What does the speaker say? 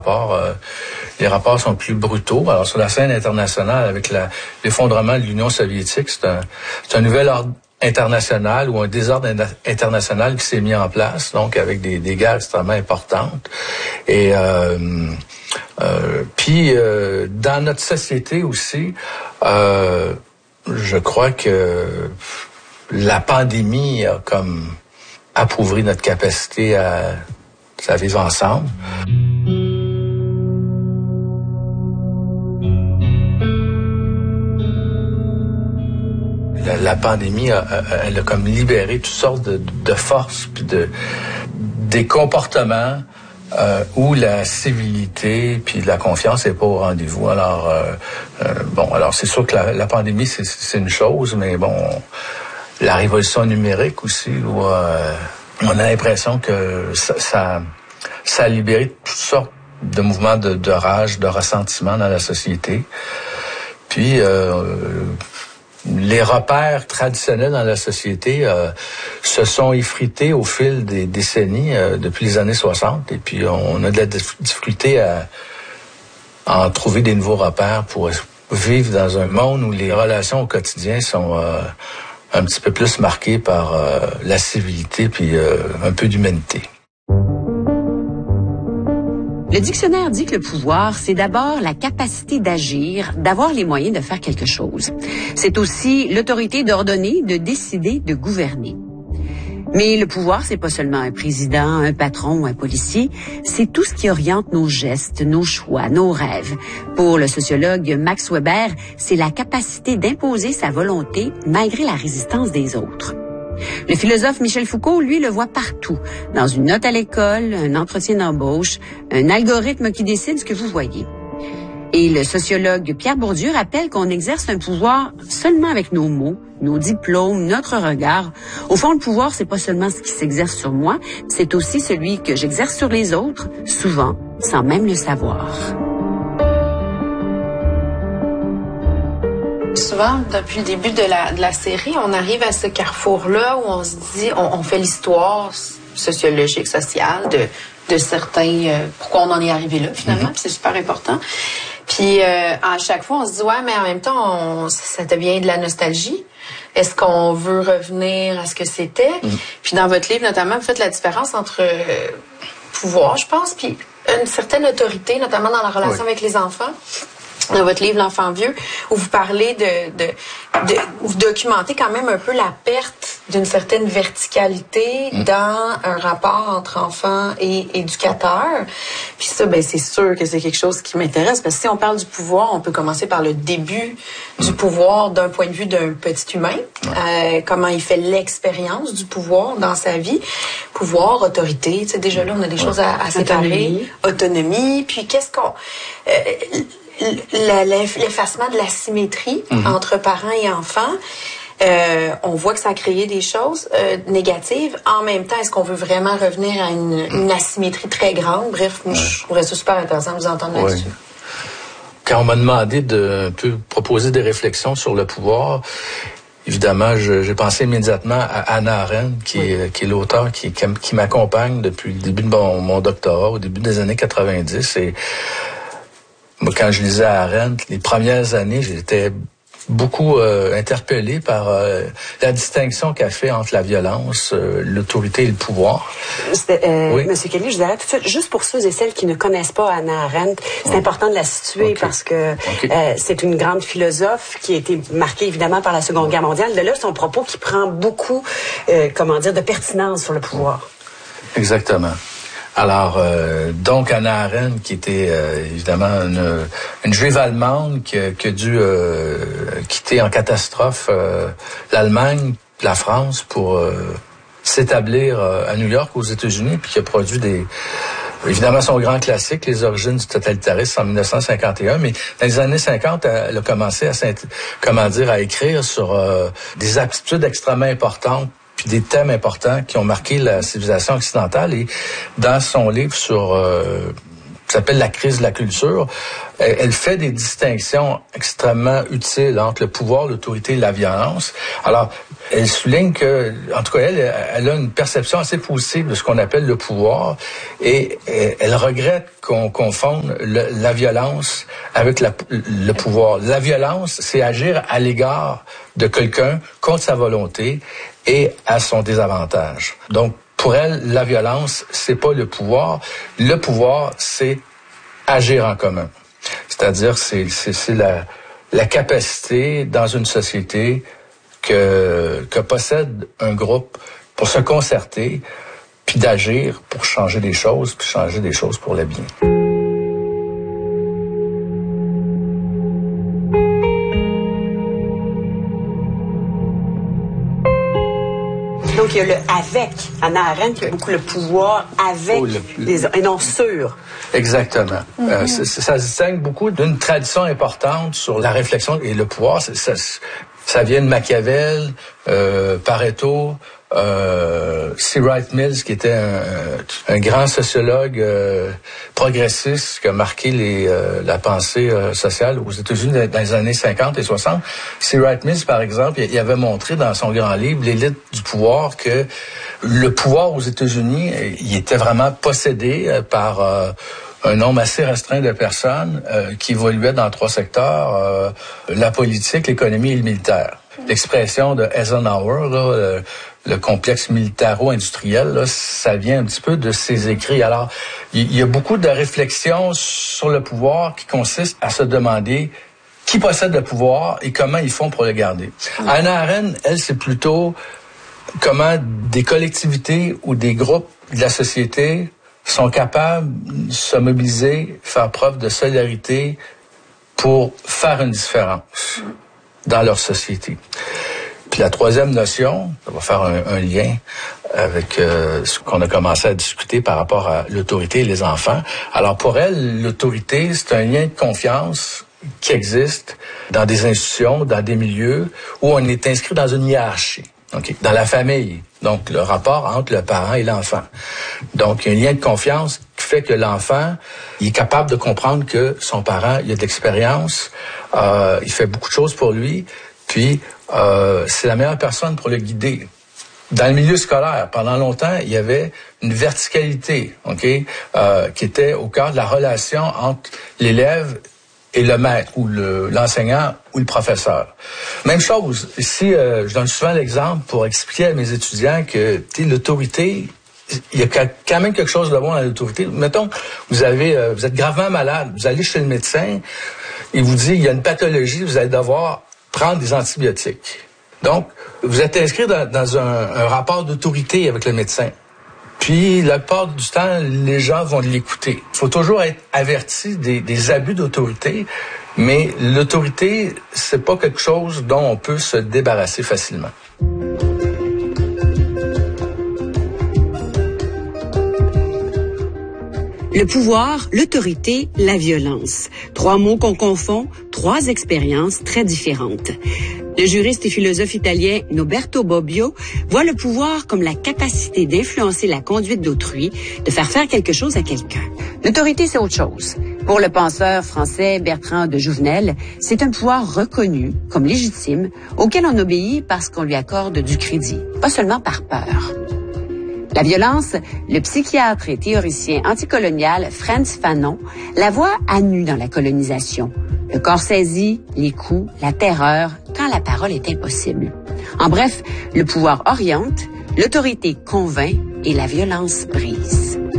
Les rapports sont plus brutaux. Alors, sur la scène internationale, avec l'effondrement de l'Union soviétique, c'est un nouvel ordre international ou un désordre international qui s'est mis en place, donc avec des guerres extrêmement importantes. Et puis, dans notre société aussi, je crois que la pandémie a comme appauvri notre capacité à vivre ensemble. La pandémie, elle a comme libéré toutes sortes de forces puis des comportements où la civilité puis la confiance n'est pas au rendez-vous. Alors, alors c'est sûr que la pandémie, c'est une chose, mais bon, la révolution numérique aussi, où on a l'impression que ça a libéré toutes sortes de mouvements de rage, de ressentiment dans la société. Puis, les repères traditionnels dans la société se sont effrités au fil des décennies, depuis les années 60. Et puis, on a de la difficulté à en trouver des nouveaux repères pour vivre dans un monde où les relations au quotidien sont un petit peu plus marquées par la civilité puis un peu d'humanité. Le dictionnaire dit que le pouvoir, c'est d'abord la capacité d'agir, d'avoir les moyens de faire quelque chose. C'est aussi l'autorité d'ordonner, de décider, de gouverner. Mais le pouvoir, c'est pas seulement un président, un patron ou un policier, c'est tout ce qui oriente nos gestes, nos choix, nos rêves. Pour le sociologue Max Weber, c'est la capacité d'imposer sa volonté malgré la résistance des autres. Le philosophe Michel Foucault, lui, le voit partout. Dans une note à l'école, un entretien d'embauche, un algorithme qui décide ce que vous voyez. Et le sociologue Pierre Bourdieu rappelle qu'on exerce un pouvoir seulement avec nos mots, nos diplômes, notre regard. Au fond, le pouvoir, c'est pas seulement ce qui s'exerce sur moi, c'est aussi celui que j'exerce sur les autres, souvent, sans même le savoir. Souvent, depuis le début de la série, on arrive à ce carrefour-là où on se dit, on fait l'histoire sociologique, sociale de certains, pourquoi on en est arrivé là, finalement, puis c'est super important. Puis à chaque fois, on se dit, ouais, mais en même temps, ça devient de la nostalgie. Est-ce qu'on veut revenir à ce que c'était? Puis dans votre livre, notamment, vous faites la différence entre pouvoir, je pense, puis une certaine autorité, notamment dans la relation avec les enfants. Dans votre livre L'enfant vieux, où vous parlez vous documentez quand même un peu la perte d'une certaine verticalité dans un rapport entre enfants et éducateurs. Puis ça, c'est sûr que c'est quelque chose qui m'intéresse, parce que si on parle du pouvoir, on peut commencer par le début du pouvoir d'un point de vue d'un petit humain, comment il fait l'expérience du pouvoir dans sa vie. Pouvoir, autorité, tu sais, déjà là, on a des choses à séparer. Autonomie, puis qu'est-ce qu'on... l'effacement de la symétrie entre parents et enfants, on voit que ça a créé des choses négatives. En même temps, est-ce qu'on veut vraiment revenir à une asymétrie très grande? Bref, moi, je trouverais ça super intéressant de vous entendre là-dessus. Quand on m'a demandé de un peu proposer des réflexions sur le pouvoir, évidemment, j'ai pensé immédiatement à Hannah Arendt, qui est l'auteur qui m'accompagne depuis le début de mon doctorat, au début des années 90. Et moi, quand je lisais Arendt, les premières années, j'étais beaucoup interpellé par la distinction qu'elle fait entre la violence, l'autorité et le pouvoir. Monsieur Kelly, je vous arrête tout de suite. Juste pour ceux et celles qui ne connaissent pas Hannah Arendt, c'est important de la situer parce que c'est une grande philosophe qui a été marquée évidemment par la Seconde Guerre mondiale. De là, son propos qui prend beaucoup, de pertinence sur le pouvoir. Exactement. Alors, donc, Hannah Arendt, qui était évidemment une juive allemande qui a dû quitter en catastrophe l'Allemagne, la France pour s'établir à New York, aux États-Unis, puis qui a produit évidemment son grand classique, Les origines du totalitarisme en 1951, mais dans les années 50, elle a commencé à écrire sur des aptitudes extrêmement importantes, puis des thèmes importants qui ont marqué la civilisation occidentale. Et dans son livre sur s'appelle la crise de la culture. Elle fait des distinctions extrêmement utiles entre le pouvoir, l'autorité et la violence. Alors, elle souligne que, en tout cas, elle a une perception assez positive de ce qu'on appelle le pouvoir et elle regrette qu'on confonde la violence avec le pouvoir. La violence, c'est agir à l'égard de quelqu'un contre sa volonté et à son désavantage. Donc, pour elle, la violence, c'est pas le pouvoir. Le pouvoir, c'est agir en commun. C'est-à-dire, c'est la capacité dans une société que possède un groupe pour se concerter, puis d'agir pour changer des choses, puis changer des choses pour le bien. Donc, il y a le avec. Hannah Arendt, il y a beaucoup le pouvoir avec les et non sur. Exactement. Ça se distingue beaucoup d'une tradition importante sur la réflexion et le pouvoir. Ça vient de Machiavel, Pareto, C. Wright Mills, qui était un grand sociologue progressiste qui a marqué la pensée sociale aux États-Unis dans les années 50 et 60. C. Wright Mills, par exemple, il avait montré dans son grand livre, L'élite du pouvoir, que le pouvoir aux États-Unis, il était vraiment possédé par un nombre assez restreint de personnes qui évoluaient dans 3 secteurs, la politique, l'économie et le militaire. L'expression de Eisenhower, là, le complexe militaro-industriel, là, ça vient un petit peu de ses écrits. Alors, il y a beaucoup de réflexions sur le pouvoir qui consistent à se demander qui possède le pouvoir et comment ils font pour le garder. Hannah Arendt, elle, c'est plutôt comment des collectivités ou des groupes de la société sont capables de se mobiliser, faire preuve de solidarité pour faire une différence dans leur société. Puis la troisième notion, ça va faire un lien avec ce qu'on a commencé à discuter par rapport à l'autorité et les enfants. Alors pour elle, l'autorité, c'est un lien de confiance qui existe dans des institutions, dans des milieux où on est inscrit dans une hiérarchie. Okay. Dans la famille, donc le rapport entre le parent et l'enfant. Donc, il y a un lien de confiance qui fait que l'enfant, il est capable de comprendre que son parent, il a de l'expérience, il fait beaucoup de choses pour lui, puis c'est la meilleure personne pour le guider. Dans le milieu scolaire, pendant longtemps, il y avait une verticalité, qui était au cœur de la relation entre l'élève et le maître, ou l'enseignant, ou le professeur. Même chose, ici, je donne souvent l'exemple pour expliquer à mes étudiants que l'autorité, il y a quand même quelque chose de bon dans l'autorité. Mettons, vous êtes gravement malade, vous allez chez le médecin, il vous dit, il y a une pathologie, vous allez devoir prendre des antibiotiques. Donc, vous êtes inscrit dans un rapport d'autorité avec le médecin. Puis, la plupart du temps, les gens vont l'écouter. Il faut toujours être averti des abus d'autorité, mais l'autorité, c'est pas quelque chose dont on peut se débarrasser facilement. Le pouvoir, l'autorité, la violence. 3 mots qu'on confond, 3 expériences très différentes. Le juriste et philosophe italien Norberto Bobbio voit le pouvoir comme la capacité d'influencer la conduite d'autrui, de faire quelque chose à quelqu'un. L'autorité, c'est autre chose. Pour le penseur français Bertrand de Jouvenel, c'est un pouvoir reconnu comme légitime auquel on obéit parce qu'on lui accorde du crédit, pas seulement par peur. La violence, le psychiatre et théoricien anticolonial Frantz Fanon la voit à nu dans la colonisation. Le corps saisi, les coups, la terreur, quand la parole est impossible. En bref, le pouvoir oriente, l'autorité convainc et la violence brise.